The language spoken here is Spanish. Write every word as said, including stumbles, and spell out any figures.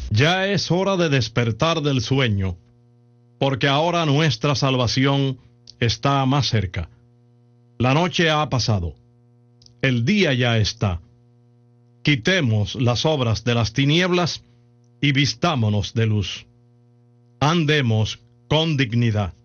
Ya es hora de despertar del sueño, porque ahora nuestra salvación está más cerca. La noche ha pasado, el día ya está. Quitemos las obras de las tinieblas y vistámonos de luz. Andemos con dignidad.